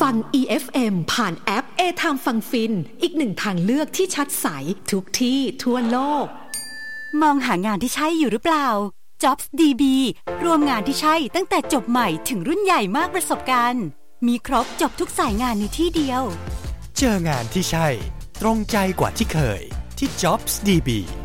ฟัง EFM ผ่านแอป A-Time ฟังฟินอีกหนึ่งทางเลือกที่ชัดใสทุกที่ทั่วโลกมองหางานที่ใช่อยู่หรือเปล่า Jobs DB รวมงานที่ใช่ตั้งแต่จบใหม่ถึงรุ่นใหญ่มากประสบการณ์มีครบจบทุกสายงานในที่เดียวเจองานที่ใช่ตรงใจกว่าที่เคยที่ Jobs DB